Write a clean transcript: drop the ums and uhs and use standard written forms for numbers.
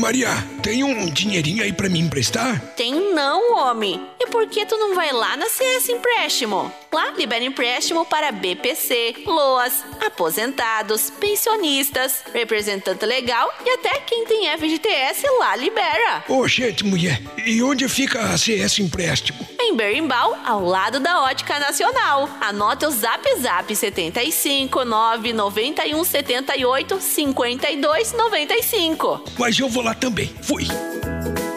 Maria, tem um dinheirinho aí pra me emprestar? Tem não, homem. E por que tu não vai lá na CS Empréstimo? Lá libera empréstimo para BPC, LOAS, aposentados, pensionistas, representante legal e até quem tem FGTS lá libera. Ô, gente, mulher, e onde fica a CS Empréstimo? Em Berimbau, ao lado da Ótica Nacional. Anota o Zap 75 991 78 52 95. Mas eu vou lá também. Fui.